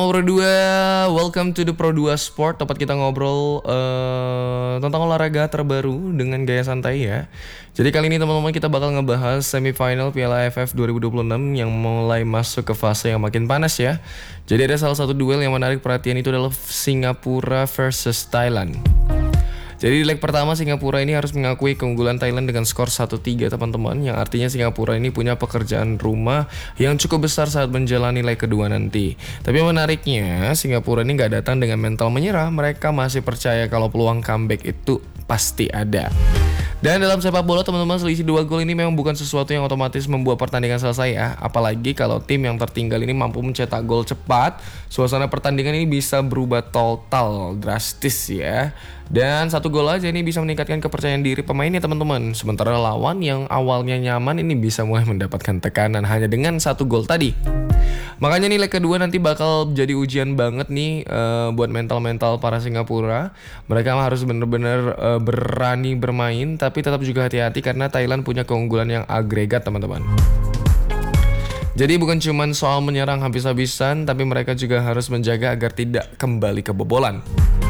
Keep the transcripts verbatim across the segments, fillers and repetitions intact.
Pro dua, welcome to the Pro dua Sport. Tempat kita ngobrol uh, tentang olahraga terbaru dengan gaya santai ya. Jadi kali ini teman-teman kita bakal ngebahas semifinal Piala A F F dua ribu dua puluh enam yang mulai masuk ke fase yang makin panas ya. Jadi ada salah satu duel yang menarik perhatian, itu adalah Singapura versus Thailand. Jadi di leg pertama Singapura ini harus mengakui keunggulan Thailand dengan skor satu tiga teman-teman, yang artinya Singapura ini punya pekerjaan rumah yang cukup besar saat menjalani leg kedua nanti. Tapi menariknya Singapura ini gak datang dengan mental menyerah, mereka masih percaya kalau peluang comeback itu pasti ada. Dan dalam sepak bola teman-teman, selisih dua gol ini memang bukan sesuatu yang otomatis membuat pertandingan selesai ya. Apalagi kalau tim yang tertinggal ini mampu mencetak gol cepat, suasana pertandingan ini bisa berubah total drastis ya. Dan satu gol aja ini bisa meningkatkan kepercayaan diri pemainnya teman-teman. Sementara lawan yang awalnya nyaman ini bisa mulai mendapatkan tekanan hanya dengan satu gol tadi. Makanya nih leg kedua nanti bakal jadi ujian banget nih uh, buat mental-mental para Singapura. Mereka harus bener-bener uh, berani bermain, tapi tetap juga hati-hati karena Thailand punya keunggulan yang agregat teman-teman. Jadi bukan cuma soal menyerang habis-habisan, tapi mereka juga harus menjaga agar tidak kembali kebobolan.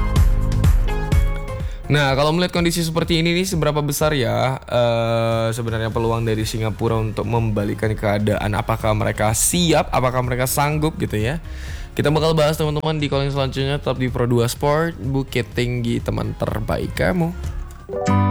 Nah, kalau melihat kondisi seperti ini nih, seberapa besar ya uh, sebenarnya peluang dari Singapura untuk membalikan keadaan? Apakah mereka siap? Apakah mereka sanggup gitu ya? Kita bakal bahas teman-teman di call yang selanjutnya. Tetap di Pro dua Sport, Bukit Tinggi, teman terbaik kamu.